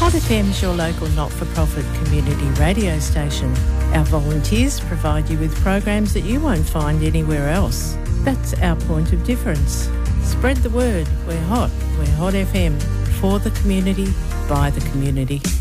Hot FM is your local not-for-profit community radio station. Our volunteers provide you with programs that you won't find anywhere else. That's our point of difference. Spread the word. We're Hot. We're Hot FM. For the community, by the community.